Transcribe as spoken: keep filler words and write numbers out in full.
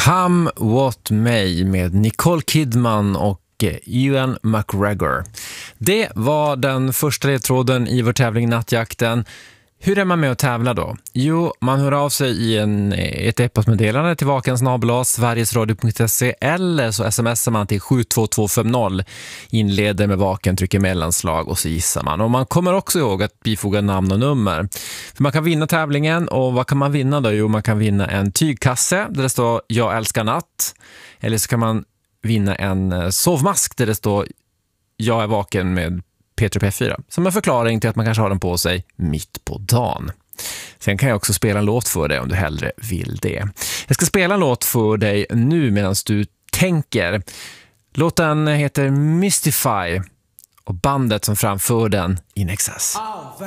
Come What May med Nicole Kidman och Ewan McGregor. Det var den första ledtråden i vår tävling Nattjakten. Hur är man med att tävla då? Jo, man hör av sig i en, ett e-postmeddelande till vaken snabel-a sverigesradio punkt se eller så smsar man till sju två två fem noll, inleder med vaken, trycker mellanslag och så gissar man. Och man kommer också ihåg att bifoga namn och nummer. För man kan vinna tävlingen, och vad kan man vinna då? Jo, man kan vinna en tygkasse där det står "Jag älskar natt", eller så kan man vinna en sovmask där det står "Jag är vaken" med P tre P fyra, som en förklaring till att man kanske har den på sig mitt på dagen. Sen kan jag också spela en låt för dig om du hellre vill det. Jag ska spela en låt för dig nu medan du tänker. Låten heter Mystify och bandet som framför den In Excess.